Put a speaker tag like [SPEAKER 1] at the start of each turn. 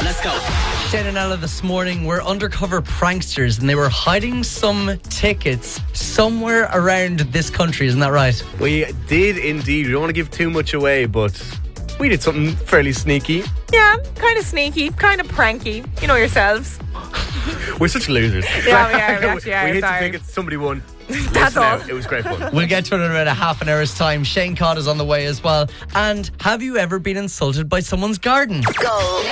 [SPEAKER 1] Let's go.
[SPEAKER 2] Shane and Ella this morning were undercover pranksters and they were hiding some tickets somewhere around this country, isn't that right?
[SPEAKER 3] We did indeed. We don't want to give too much away, but we did something fairly sneaky.
[SPEAKER 4] Yeah, kind of sneaky, kind of pranky. You know yourselves.
[SPEAKER 3] We're such losers.
[SPEAKER 4] Yeah, we are. We actually are.
[SPEAKER 3] We hit the
[SPEAKER 4] Sorry.
[SPEAKER 3] tickets, somebody won.
[SPEAKER 4] That's
[SPEAKER 3] Listen
[SPEAKER 4] all.
[SPEAKER 3] out, it was great fun.
[SPEAKER 2] We'll get to it in about a half an hour's time. Shane Codd is on the way as well. And have you ever been insulted by someone's garden?
[SPEAKER 1] Go.